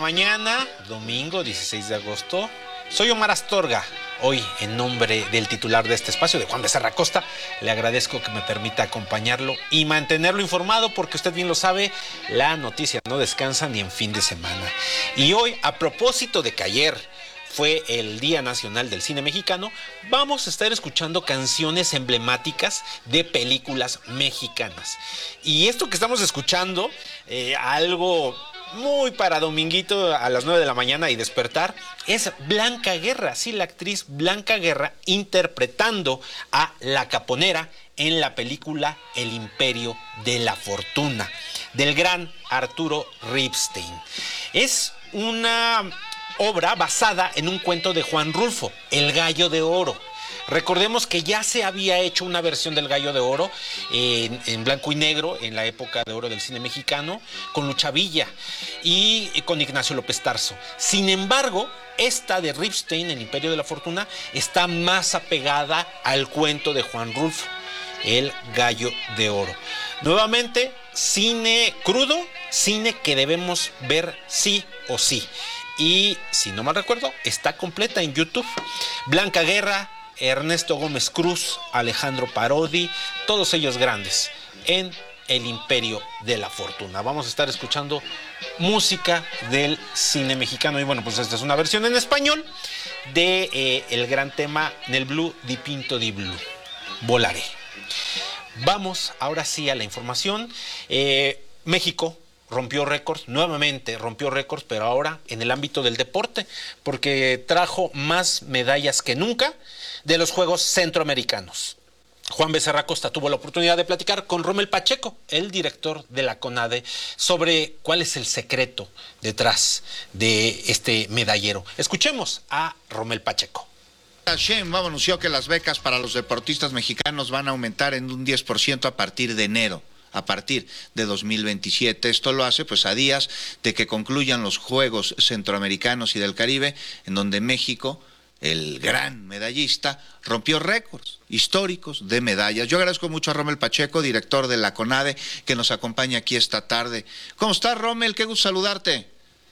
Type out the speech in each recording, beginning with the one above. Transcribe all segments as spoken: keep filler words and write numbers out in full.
mañana, domingo dieciséis de agosto. Soy Omar Astorga. Hoy, en nombre del titular de este espacio, de Juan Becerra Costa, le agradezco que me permita acompañarlo y mantenerlo informado, porque usted bien lo sabe, la noticia no descansa ni en fin de semana. Y hoy, a propósito de que ayer fue el Día Nacional del Cine Mexicano, vamos a estar escuchando canciones emblemáticas de películas mexicanas. Y esto que estamos escuchando, eh, algo muy para dominguito a las nueve de la mañana y despertar, es Blanca Guerra, sí, la actriz Blanca Guerra interpretando a La Caponera en la película El Imperio de la Fortuna, del gran Arturo Ripstein. Es una obra basada en un cuento de Juan Rulfo, El Gallo de Oro. Recordemos que ya se había hecho una versión del Gallo de Oro en, en blanco y negro en la época de oro del cine mexicano, con Lucha Villa y con Ignacio López Tarso. Sin embargo, esta de Ripstein, El Imperio de la Fortuna, está más apegada al cuento de Juan Rulfo, El Gallo de Oro. Nuevamente, cine crudo, cine que debemos ver sí o sí. Y, si no mal recuerdo, está completa en YouTube. Blanca Guerra, Ernesto Gómez Cruz, Alejandro Parodi, todos ellos grandes en El Imperio de la Fortuna. Vamos a estar escuchando música del cine mexicano. Y bueno, pues esta es una versión en español de eh, el gran tema Nel Blu di Pinto di Blu, Volaré. Vamos ahora sí a la información. Eh, México rompió récords, nuevamente rompió récords, pero ahora en el ámbito del deporte, porque trajo más medallas que nunca de los Juegos Centroamericanos. Juan Becerra Costa tuvo la oportunidad de platicar con Rommel Pacheco, el director de la CONADE, sobre cuál es el secreto detrás de este medallero. Escuchemos a Rommel Pacheco. Sheinbaum anunció que las becas para los deportistas mexicanos van a aumentar en un diez por ciento a partir de enero. A partir de dos mil veintisiete. Esto lo hace pues a días de que concluyan los Juegos Centroamericanos y del Caribe, en donde México, el gran medallista, rompió récords históricos de medallas. Yo agradezco mucho a Rommel Pacheco, director de la CONADE, que nos acompaña aquí esta tarde. ¿Cómo estás, Rommel? Qué gusto saludarte.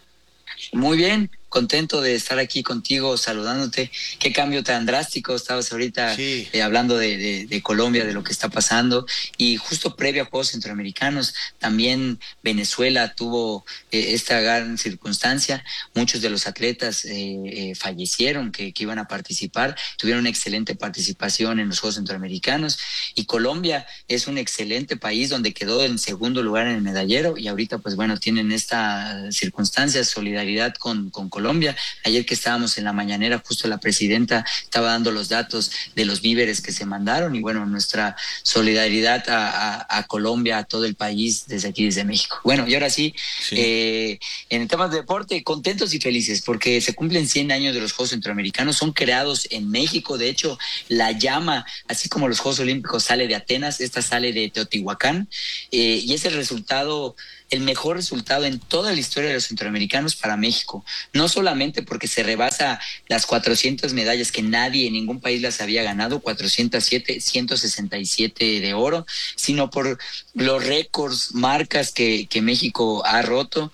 Muy bien, contento de estar aquí contigo, saludándote. Qué cambio tan drástico, estabas ahorita sí. eh, hablando de, de, de Colombia, de lo que está pasando, y justo previo a Juegos Centroamericanos, también Venezuela tuvo eh, esta gran circunstancia. Muchos de los atletas eh, eh, fallecieron que, que iban a participar, tuvieron una excelente participación en los Juegos Centroamericanos, y Colombia es un excelente país donde quedó en segundo lugar en el medallero, y ahorita pues bueno, tienen esta circunstancia, solidaridad con, con Colombia. Ayer que estábamos en la mañanera, justo la presidenta estaba dando los datos de los víveres que se mandaron, y bueno, nuestra solidaridad a, a, a Colombia, a todo el país, desde aquí, desde México. Bueno, y ahora sí, sí. Eh, en el tema de deporte, contentos y felices, porque se cumplen cien años de los Juegos Centroamericanos, son creados en México. De hecho, la llama, así como los Juegos Olímpicos, sale de Atenas, esta sale de Teotihuacán, eh, y es el resultado, el mejor resultado en toda la historia de los centroamericanos para México. No solamente porque se rebasa las cuatrocientas medallas que nadie en ningún país las había ganado, cuatrocientos siete, ciento sesenta y siete de oro, sino por los récords, marcas que, que México ha roto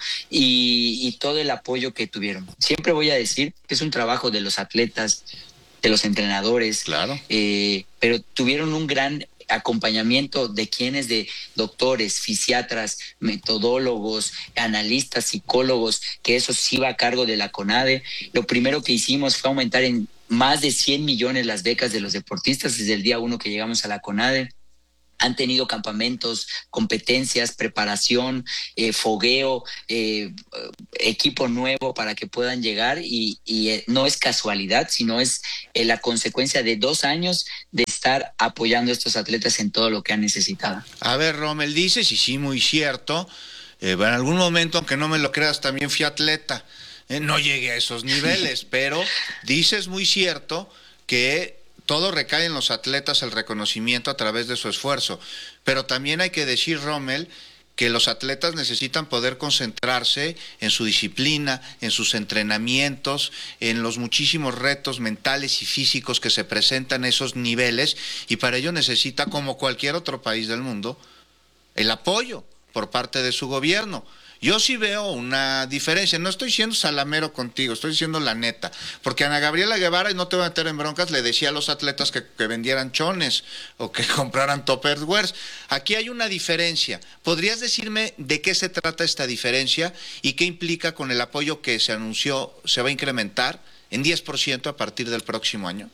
y, y todo el apoyo que tuvieron. Siempre voy a decir que es un trabajo de los atletas, de los entrenadores, claro. eh, pero tuvieron un gran acompañamiento de quienes, de doctores, fisiatras, metodólogos, analistas, psicólogos, que eso sí va a cargo de la CONADE. Lo primero que hicimos fue aumentar en más de cien millones las becas de los deportistas desde el día uno que llegamos a la CONADE. Han tenido campamentos, competencias, preparación, eh, fogueo, eh, equipo nuevo para que puedan llegar, y, y eh, no es casualidad, sino es eh, la consecuencia de dos años de estar apoyando a estos atletas en todo lo que han necesitado. A ver, Rommel, dices, y sí, muy cierto, eh, en algún momento, aunque no me lo creas, también fui atleta, eh, no llegué a esos niveles, pero dices muy cierto que todo recae en los atletas, el reconocimiento a través de su esfuerzo. Pero también hay que decir, Rommel, que los atletas necesitan poder concentrarse en su disciplina, en sus entrenamientos, en los muchísimos retos mentales y físicos que se presentan a esos niveles, y para ello necesita, como cualquier otro país del mundo, el apoyo por parte de su gobierno. Yo sí veo una diferencia, no estoy siendo salamero contigo, estoy diciendo la neta, porque Ana Gabriela Guevara, y no te voy a meter en broncas, le decía a los atletas que, que vendieran chones o que compraran Tupperwares. Aquí hay una diferencia. ¿Podrías decirme de qué se trata esta diferencia y qué implica con el apoyo que se anunció se va a incrementar en diez por ciento a partir del próximo año?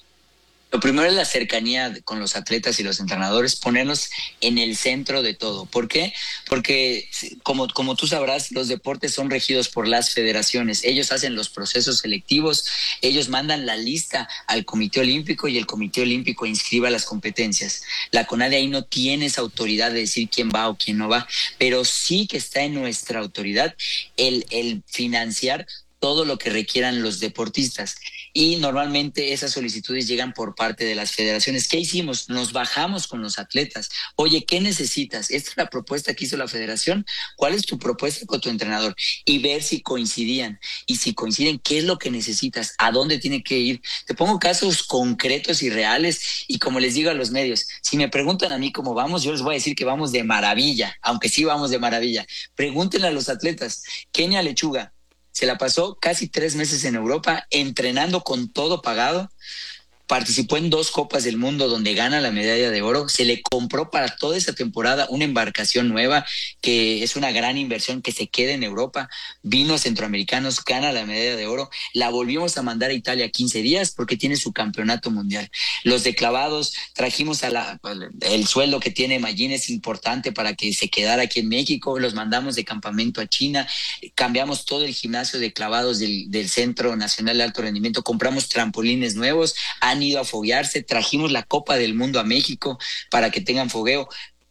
Lo primero es la cercanía con los atletas y los entrenadores, ponernos en el centro de todo. ¿Por qué? Porque, como, como tú sabrás, los deportes son regidos por las federaciones. Ellos hacen los procesos selectivos, ellos mandan la lista al Comité Olímpico y el Comité Olímpico inscriba las competencias. La CONADE ahí no tiene esa autoridad de decir quién va o quién no va, pero sí que está en nuestra autoridad el, el financiar todo lo que requieran los deportistas. Y normalmente esas solicitudes llegan por parte de las federaciones. ¿Qué hicimos? Nos bajamos con los atletas. Oye, ¿qué necesitas? Esta es la propuesta que hizo la federación. ¿Cuál es tu propuesta con tu entrenador? Y ver si coincidían. Y si coinciden, ¿qué es lo que necesitas? ¿A dónde tiene que ir? Te pongo casos concretos y reales. Y como les digo a los medios, si me preguntan a mí cómo vamos, yo les voy a decir que vamos de maravilla, aunque sí vamos de maravilla. Pregúntenle a los atletas. Kenia Lechuga se la pasó casi tres meses en Europa entrenando con todo pagado. Participó en dos Copas del Mundo donde gana la medalla de oro. Se le compró para toda esa temporada una embarcación nueva, que es una gran inversión, que se queda en Europa. Vino a Centroamericanos, gana la medalla de oro. La volvimos a mandar a Italia quince días porque tiene su campeonato mundial. Los de clavados, trajimos a la, el sueldo que tiene Mayín es importante para que se quedara aquí en México. Los mandamos de campamento a China. Cambiamos todo el gimnasio de clavados del, del Centro Nacional de Alto Rendimiento. Compramos trampolines nuevos. Han ido a foguearse, trajimos la Copa del Mundo a México para que tengan fogueo.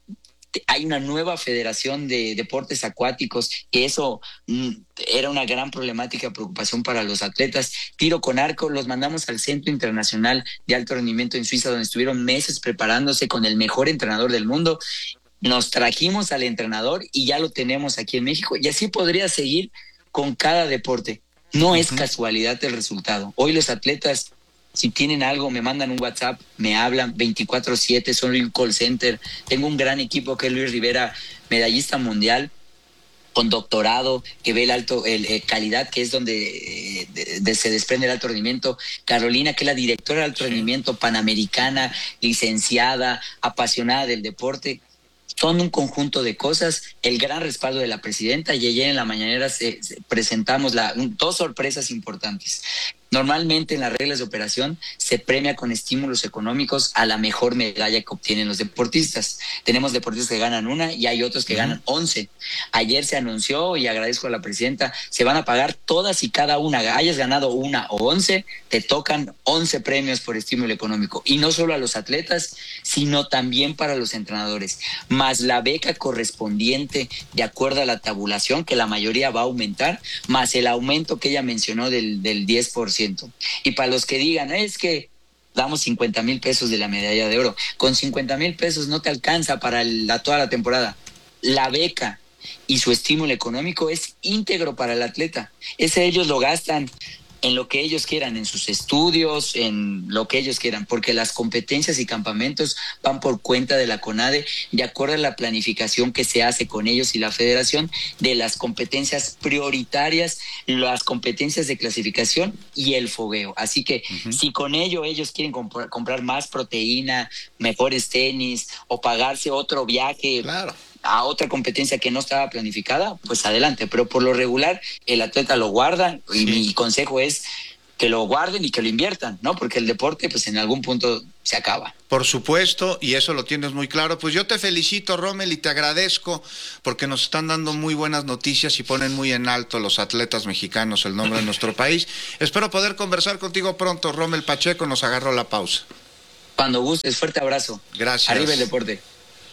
Hay una nueva federación de deportes acuáticos, que eso mm, era una gran problemática, preocupación para los atletas. Tiro con arco, los mandamos al Centro Internacional de Alto Rendimiento en Suiza, donde estuvieron meses preparándose con el mejor entrenador del mundo. Nos trajimos al entrenador y ya lo tenemos aquí en México, y así podría seguir con cada deporte. No es casualidad el resultado. Hoy los atletas, si tienen algo, me mandan un WhatsApp, me hablan veinticuatro siete, son un call center. Tengo un gran equipo que es Luis Rivera, medallista mundial, con doctorado, que ve el alto, el, el calidad, que es donde eh, de, de, se desprende el alto rendimiento. Carolina, que es la directora de alto rendimiento, panamericana, licenciada, apasionada del deporte. Son un conjunto de cosas, el gran respaldo de la presidenta, y ayer en la mañanera se, se presentamos la, un, dos sorpresas importantes. Normalmente en las reglas de operación se premia con estímulos económicos a la mejor medalla que obtienen los deportistas. Tenemos deportistas que ganan una y hay otros que ganan once. Ayer se anunció, y agradezco a la presidenta, se van a pagar todas y cada una. Hayas ganado una o once, te tocan once premios por estímulo económico. Y no solo a los atletas, sino también para los entrenadores. Más la beca correspondiente de acuerdo a la tabulación, que la mayoría va a aumentar, más el aumento que ella mencionó del, del diez por ciento. Y para los que digan, es que damos cincuenta mil pesos de la medalla de oro, con cincuenta mil pesos no te alcanza para la, toda la temporada. La beca y su estímulo económico es íntegro para el atleta. Ese ellos lo gastan en lo que ellos quieran, en sus estudios, en lo que ellos quieran, porque las competencias y campamentos van por cuenta de la CONADE, de acuerdo a la planificación que se hace con ellos y la federación, de las competencias prioritarias, las competencias de clasificación y el fogueo. Así que uh-huh. si con ello ellos quieren comp- comprar más proteína, mejores tenis, o pagarse otro viaje, claro, a otra competencia que no estaba planificada, pues adelante. Pero por lo regular el atleta lo guarda, y sí. mi consejo es que lo guarden y que lo inviertan, ¿no? Porque el deporte pues en algún punto se acaba. Por supuesto, y eso lo tienes muy claro. Pues yo te felicito, Rommel, y te agradezco porque nos están dando muy buenas noticias y ponen muy en alto los atletas mexicanos el nombre de nuestro país. Espero poder conversar contigo pronto. Rommel Pacheco, nos agarró la pausa. Cuando gustes, fuerte abrazo. Gracias. Arriba el deporte.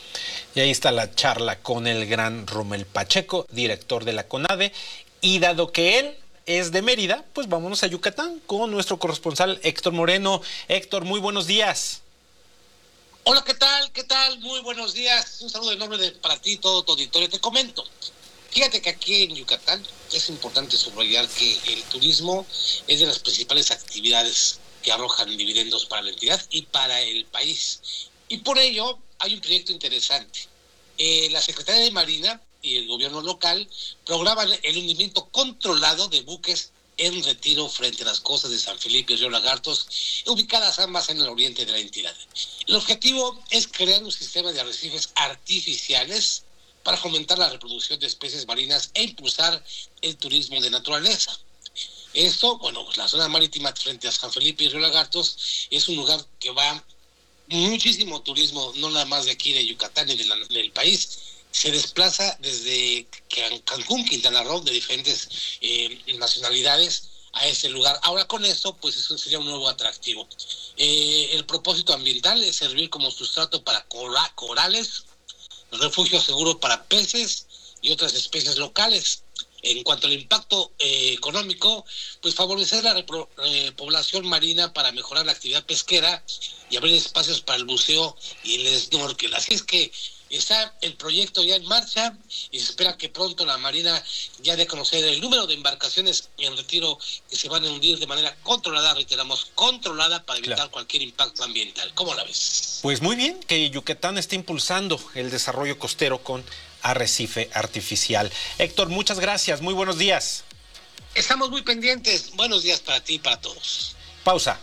Y ahí está la charla con el gran Rommel Pacheco, director de la CONADE. Y dado que él es de Mérida, pues vámonos a Yucatán con nuestro corresponsal Héctor Moreno. Héctor, muy buenos días. Hola, ¿qué tal? ¿Qué tal? Muy buenos días. Un saludo enorme de, para ti y todo tu auditorio. Te comento. Fíjate que aquí en Yucatán es importante subrayar que el turismo es de las principales actividades que arrojan dividendos para la entidad y para el país. Y por ello hay un proyecto interesante. Eh, la Secretaría de Marina y el gobierno local programan el hundimiento controlado de buques en retiro frente a las costas de San Felipe y Río Lagartos, ubicadas ambas en el oriente de la entidad. El objetivo es crear un sistema de arrecifes artificiales para fomentar la reproducción de especies marinas e impulsar el turismo de naturaleza. Esto, bueno, pues la zona marítima frente a San Felipe y Río Lagartos es un lugar que va muchísimo turismo, no nada más de aquí de Yucatán y de la, del país. Se desplaza desde Cancún, Quintana Roo, de diferentes eh, nacionalidades a ese lugar. Ahora con esto, pues eso sería un nuevo atractivo. Eh, el propósito ambiental es servir como sustrato para cora- corales, refugio seguro para peces y otras especies locales. En cuanto al impacto eh, económico, pues favorecer la repro- eh, población marina para mejorar la actividad pesquera y abrir espacios para el buceo y el snorkel. Así es que está el proyecto ya en marcha y se espera que pronto la Marina ya dé a conocer el número de embarcaciones en retiro que se van a hundir de manera controlada, reiteramos, controlada para evitar claro. cualquier impacto ambiental. ¿Cómo la ves? Pues muy bien, que Yucatán esté impulsando el desarrollo costero con arrecife artificial. Héctor, muchas gracias, muy buenos días. Estamos muy pendientes. Buenos días para ti y para todos. Pausa.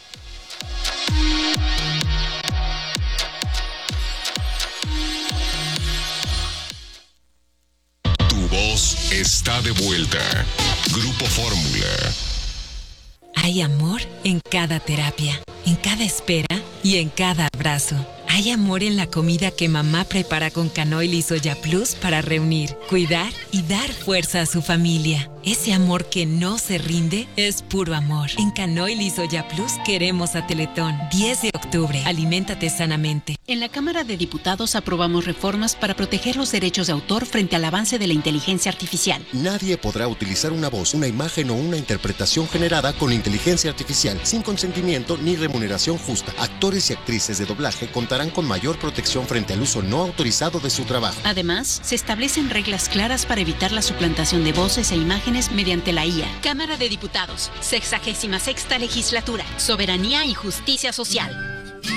Voz está de vuelta. Grupo Fórmula. Hay amor en cada terapia, en cada espera y en cada abrazo. Hay amor en la comida que mamá prepara con canoil y soya plus para reunir, cuidar y dar fuerza a su familia. Ese amor que no se rinde es puro amor. En canoil y soya plus queremos a Teletón. diez de octubre. Aliméntate sanamente. En la Cámara de Diputados aprobamos reformas para proteger los derechos de autor frente al avance de la inteligencia artificial. Nadie podrá utilizar una voz, una imagen o una interpretación generada con inteligencia artificial sin consentimiento ni remuneración justa. Actores y actrices de doblaje contarán con mayor protección frente al uso no autorizado de su trabajo. Además, se establecen reglas claras para evitar la suplantación de voces e imágenes mediante la I A. Cámara de Diputados, sexagésima sexta legislatura, soberanía y justicia social.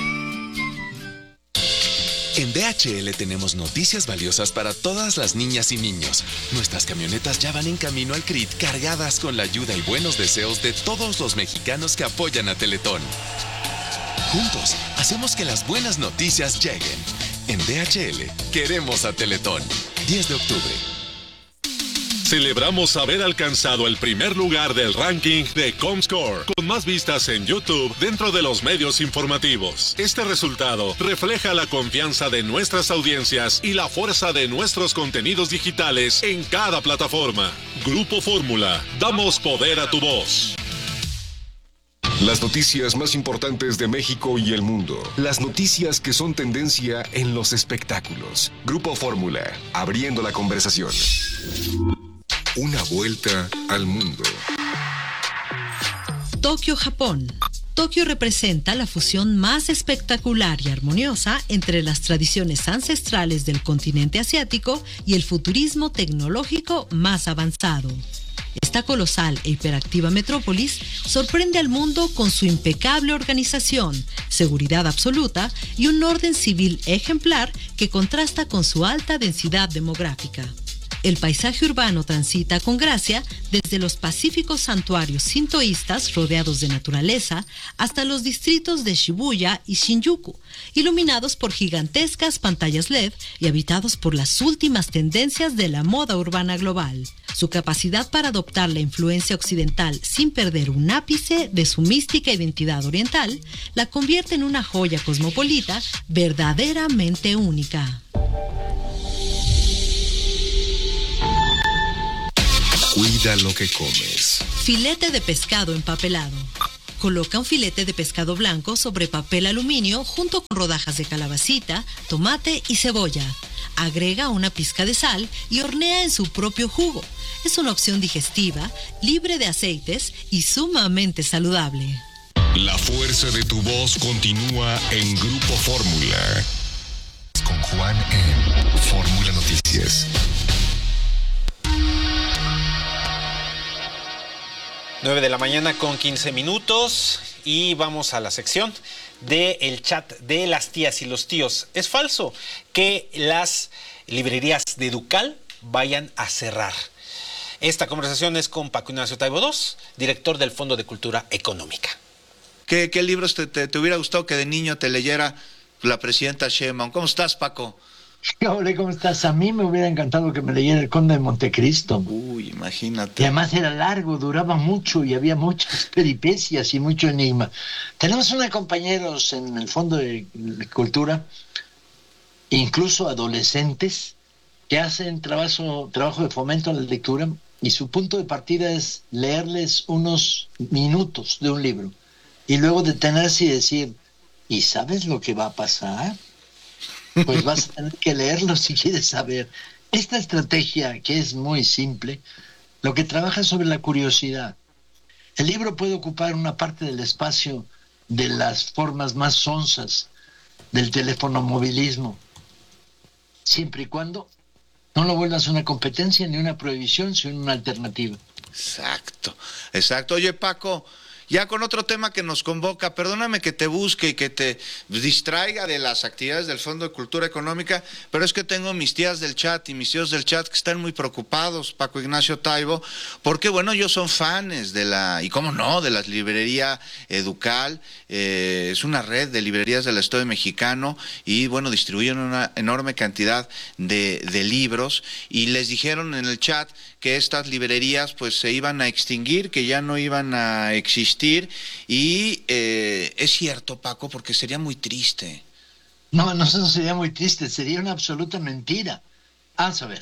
En D H L tenemos noticias valiosas para todas las niñas y niños. Nuestras camionetas ya van en camino al C R I T cargadas con la ayuda y buenos deseos de todos los mexicanos que apoyan a Teletón. Juntos, hacemos que las buenas noticias lleguen. En D H L, queremos a Teletón. diez de octubre. Celebramos haber alcanzado el primer lugar del ranking de Comscore, con más vistas en YouTube dentro de los medios informativos. Este resultado refleja la confianza de nuestras audiencias y la fuerza de nuestros contenidos digitales en cada plataforma. Grupo Fórmula, damos poder a tu voz. Las noticias más importantes de México y el mundo. Las noticias que son tendencia en los espectáculos. Grupo Fórmula, abriendo la conversación. Una vuelta al mundo. Tokio, Japón. Tokio representa la fusión más espectacular y armoniosa entre las tradiciones ancestrales del continente asiático y el futurismo tecnológico más avanzado. Esta colosal e hiperactiva metrópolis sorprende al mundo con su impecable organización, seguridad absoluta y un orden civil ejemplar que contrasta con su alta densidad demográfica. El paisaje urbano transita con gracia desde los pacíficos santuarios sintoístas rodeados de naturaleza hasta los distritos de Shibuya y Shinjuku, iluminados por gigantescas pantallas L E D y habitados por las últimas tendencias de la moda urbana global. Su capacidad para adoptar la influencia occidental sin perder un ápice de su mística identidad oriental la convierte en una joya cosmopolita verdaderamente única. Cuida lo que comes. Filete de pescado empapelado. Coloca un filete de pescado blanco sobre papel aluminio junto con rodajas de calabacita, tomate y cebolla. Agrega una pizca de sal y hornea en su propio jugo. Es una opción digestiva, libre de aceites y sumamente saludable. La fuerza de tu voz continúa en Grupo Fórmula. Con Juan en Fórmula Noticias. nueve de la mañana con quince minutos y vamos a la sección del chat de las tías y los tíos. Es falso que las librerías de Ducal vayan a cerrar. Esta conversación es con Paco Ignacio Taibo segundo, director del Fondo de Cultura Económica. ¿Qué, qué libros te, te, te hubiera gustado que de niño te leyera la presidenta Sheinbaum? ¿Cómo estás, Paco? Hola, ¿cómo estás? A mí me hubiera encantado que me leyera El Conde de Montecristo. Uy, imagínate. Y además era largo, duraba mucho y había muchas peripecias y mucho enigma. Tenemos una compañeros en el Fondo de Cultura, incluso adolescentes, que hacen trabajo, trabajo de fomento a la lectura, y su punto de partida es leerles unos minutos de un libro y luego detenerse y decir, ¿y sabes lo que va a pasar? Pues vas a tener que leerlo si quieres saber. Esta estrategia, que es muy simple, lo que trabaja sobre la curiosidad. El libro puede ocupar una parte del espacio de las formas más sonzas del teléfono movilismo, siempre y cuando no lo vuelvas una competencia ni una prohibición, sino una alternativa. Exacto, exacto. Oye, Paco, ya con otro tema que nos convoca, perdóname que te busque y que te distraiga de las actividades del Fondo de Cultura Económica, pero es que tengo mis tías del chat y mis tíos del chat que están muy preocupados, Paco Ignacio Taibo, porque bueno, ellos son fans de la, y cómo no, de la librería Educal, eh, es una red de librerías del Estado mexicano y bueno, distribuyen una enorme cantidad de, de libros, y les dijeron en el chat que estas librerías pues se iban a extinguir, que ya no iban a existir, y eh, es cierto, Paco, porque sería muy triste. No, no sería muy triste, sería una absoluta mentira. Vamos a ver,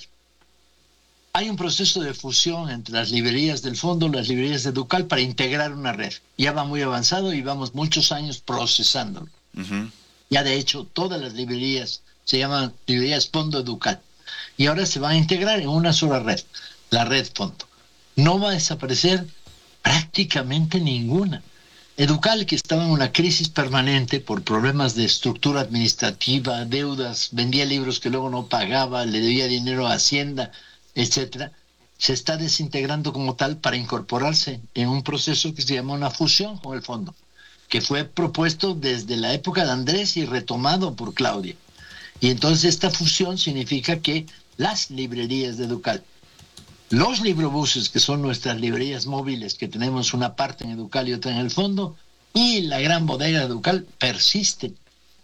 hay un proceso de fusión entre las librerías del fondo, las librerías de Educal, para integrar una red. Ya va muy avanzado y vamos muchos años procesándolo. Uh-huh. Ya de hecho todas las librerías se llaman librerías Fondo Educal, y ahora se van a integrar en una sola red, la red Fondo. No va a desaparecer prácticamente ninguna. Educal, que estaba en una crisis permanente por problemas de estructura administrativa, deudas, vendía libros que luego no pagaba, le debía dinero a Hacienda, etcétera, se está desintegrando como tal para incorporarse en un proceso que se llama una fusión con el fondo, que fue propuesto desde la época de Andrés y retomado por Claudia. Y entonces esta fusión significa que las librerías de Educal, los librobuses, que son nuestras librerías móviles, que tenemos una parte en Educal y otra en el fondo, y la gran bodega de Educal, persisten.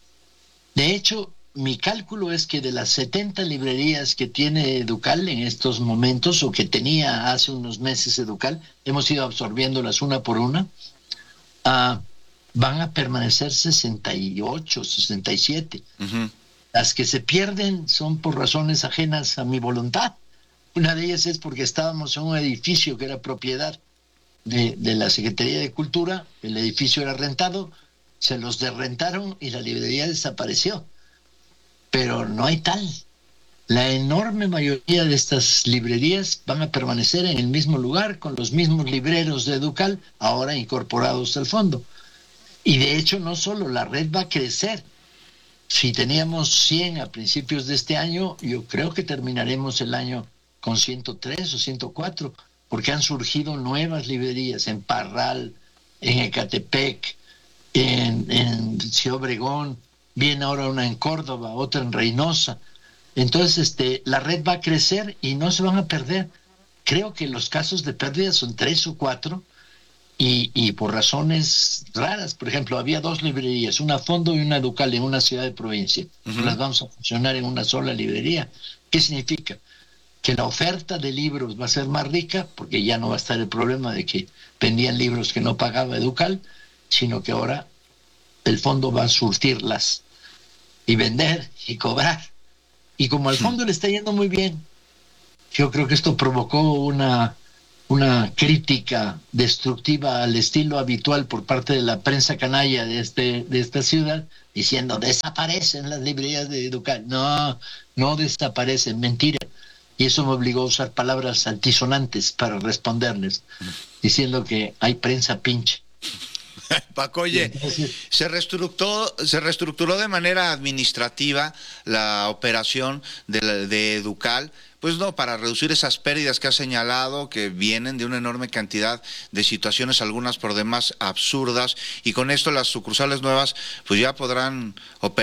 De hecho, mi cálculo es que de las setenta librerías que tiene Educal en estos momentos, o que tenía hace unos meses Educal, hemos ido absorbiéndolas una por una, uh, van a permanecer sesenta y ocho, sesenta y siete. Uh-huh. Las que se pierden son por razones ajenas a mi voluntad. Una de ellas es porque estábamos en un edificio que era propiedad de, de la Secretaría de Cultura, el edificio era rentado, se los derrentaron y la librería desapareció. Pero no hay tal. La enorme mayoría de estas librerías van a permanecer en el mismo lugar, con los mismos libreros de Educal, ahora incorporados al fondo. Y de hecho no solo, la red va a crecer. Si teníamos cien a principios de este año, yo creo que terminaremos el año con ciento tres o ciento cuatro, porque han surgido nuevas librerías en Parral, en Ecatepec, en, en Ciudad Obregón, viene ahora una en Córdoba, otra en Reynosa. Entonces este, la red va a crecer y no se van a perder. Creo que los casos de pérdida son tres o cuatro, y, y por razones raras. Por ejemplo, había dos librerías, una Fondo y una Educal en una ciudad de provincia. Uh-huh. Las vamos a funcionar en una sola librería. ¿Qué significa? Que la oferta de libros va a ser más rica, porque ya no va a estar el problema de que vendían libros que no pagaba Educal, sino que ahora el fondo va a surtirlas y vender y cobrar. Y como al fondo le está yendo muy bien, yo creo que esto provocó una, una crítica destructiva al estilo habitual por parte de la prensa canalla de, este, de esta ciudad, diciendo, desaparecen las librerías de Educal. No, no desaparecen, mentira. Y eso me obligó a usar palabras altisonantes para responderles, diciendo que hay prensa pinche. Paco, oye, entonces, se reestructuró, se reestructuró de manera administrativa la operación de, la, de Educal, pues no, para reducir esas pérdidas que ha señalado, que vienen de una enorme cantidad de situaciones, algunas por demás absurdas, y con esto las sucursales nuevas pues ya podrán operar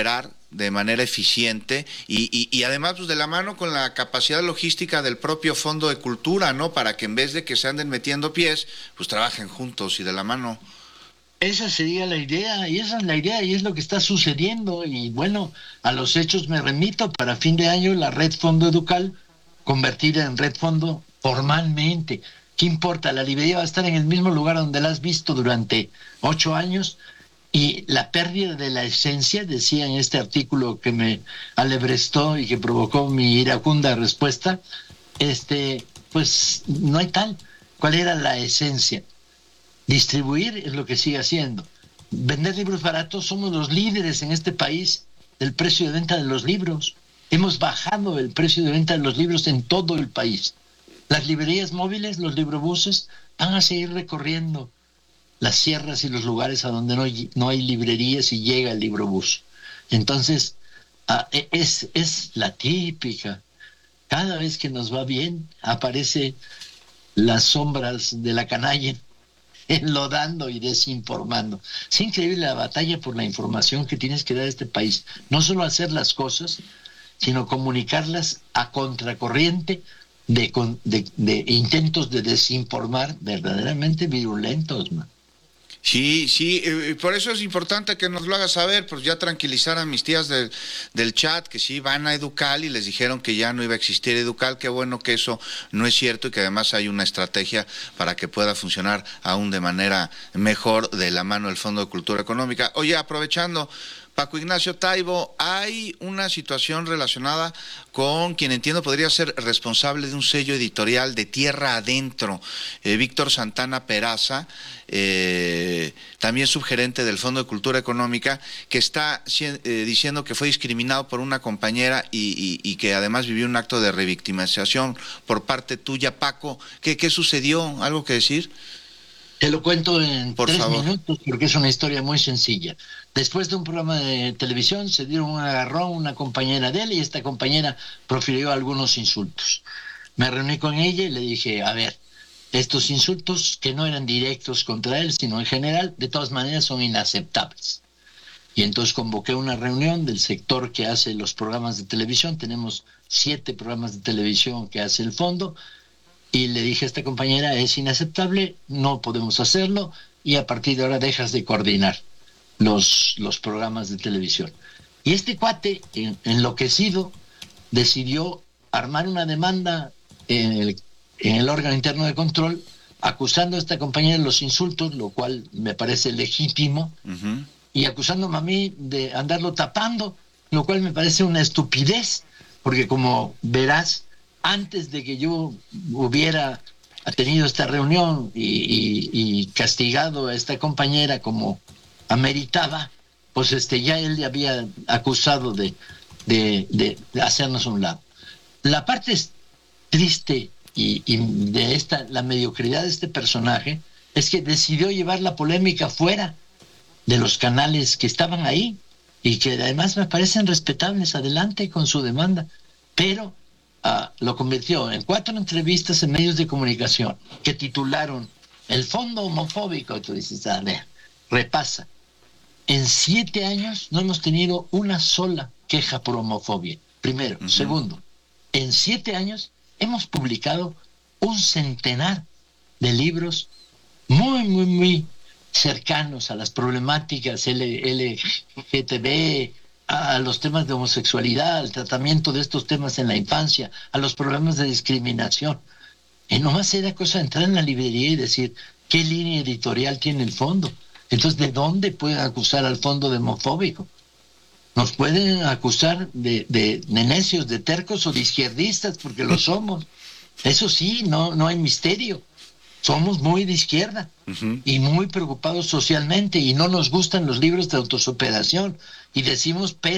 de manera eficiente y, y, y además pues de la mano con la capacidad logística del propio Fondo de Cultura, ¿no? Para que en vez de que se anden metiendo pies, pues trabajen juntos y de la mano. Esa sería la idea, y esa es la idea, y es lo que está sucediendo, y bueno, a los hechos me remito. Para fin de año la Red Fondo Educal, convertida en Red Fondo formalmente. ¿Qué importa? La librería va a estar en el mismo lugar donde la has visto durante ocho años, y la pérdida de la esencia, decía en este artículo que me alebrestó y que provocó mi iracunda respuesta, este, pues no hay tal. ¿Cuál era la esencia? Distribuir es lo que sigue haciendo. Vender libros baratos, somos los líderes en este país del precio de venta de los libros. Hemos bajado el precio de venta de los libros en todo el país. Las librerías móviles, los librobuses, van a seguir recorriendo las sierras y los lugares a donde no hay, no hay librerías y llega el librobús. Entonces, ah, es, es la típica. Cada vez que nos va bien, aparece las sombras de la canalla enlodando y desinformando. Es increíble la batalla por la información que tienes que dar a este país. No solo hacer las cosas, sino comunicarlas a contracorriente de, de, de intentos de desinformar verdaderamente virulentos, man. Sí, sí, eh, por eso es importante que nos lo hagas saber, pues ya tranquilizar a mis tías del, del chat que sí van a Educal y les dijeron que ya no iba a existir Educal. Qué bueno que eso no es cierto y que además hay una estrategia para que pueda funcionar aún de manera mejor de la mano del Fondo de Cultura Económica. Oye, aprovechando, Paco Ignacio Taibo, hay una situación relacionada con quien entiendo podría ser responsable de un sello editorial de Tierra Adentro, eh, Víctor Santana Peraza, eh, también subgerente del Fondo de Cultura Económica, que está eh, diciendo que fue discriminado por una compañera y, y, y que además vivió un acto de revictimización por parte tuya, Paco. ¿Qué, qué sucedió? ¿Algo que decir? Te lo cuento en Por tres favor. minutos porque es una historia muy sencilla. Después de un programa de televisión se dieron un agarrón una compañera de él y esta compañera profirió algunos insultos. Me reuní con ella y le dije, a ver, estos insultos que no eran directos contra él, sino en general, de todas maneras son inaceptables. Y entonces convoqué una reunión del sector que hace los programas de televisión. Tenemos siete programas de televisión que hace el fondo. Y le dije a esta compañera, es inaceptable, no podemos hacerlo y a partir de ahora dejas de coordinar los, los programas de televisión. Y este cuate, en, enloquecido, decidió armar una demanda en el, en el órgano interno de control, acusando a esta compañera de los insultos, lo cual me parece legítimo, uh-huh. y acusándome a mí de andarlo tapando, lo cual me parece una estupidez, porque como verás, antes de que yo hubiera tenido esta reunión y, y, y castigado a esta compañera como ameritaba, pues este ya él le había acusado de, de, de, de hacernos a un lado. La parte triste y, y de esta, la mediocridad de este personaje es que decidió llevar la polémica fuera de los canales que estaban ahí y que además me parecen respetables, adelante con su demanda, pero Uh, lo convirtió en cuatro entrevistas en medios de comunicación que titularon El Fondo Homofóbico. Tú dices, a ver, repasa. En siete años no hemos tenido una sola queja por homofobia. Primero. Uh-huh. Segundo, en siete años hemos publicado un centenar de libros muy, muy, muy cercanos a las problemáticas L G T B, a los temas de homosexualidad, al tratamiento de estos temas en la infancia, a los problemas de discriminación. Y nomás era cosa de entrar en la librería y decir, ¿qué línea editorial tiene el fondo? Entonces, ¿de dónde pueden acusar al fondo de homofóbico? Nos pueden acusar de, de, de necios, de tercos o de izquierdistas, porque lo somos. Eso sí, no, no hay misterio. Somos muy de izquierda uh-huh. y muy preocupados socialmente y no nos gustan los libros de autosuperación y decimos